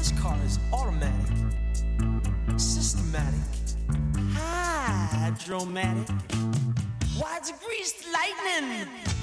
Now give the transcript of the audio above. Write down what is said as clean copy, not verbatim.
This car is automatic, systematic, hydromatic. Why it's greased lightning?